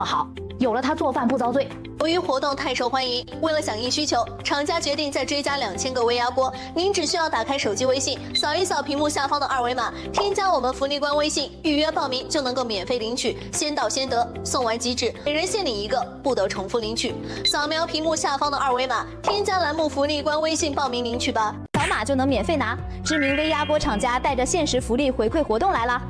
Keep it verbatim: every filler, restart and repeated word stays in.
好，有了它做饭不遭罪。 由于活动太受欢迎，为了响应需求，厂家决定再追加两千个微压锅。您只需要打开手机微信，扫一扫屏幕下方的二维码，添加我们福利官微信，预约报名就能够免费领取，先到先得，送完即止，每人限领一个，不得重复领取。扫描屏幕下方的二维码，添加栏目福利官微信报名领取吧。 扫码就能免费拿，知名微压锅厂家带着限时福利回馈活动来啦！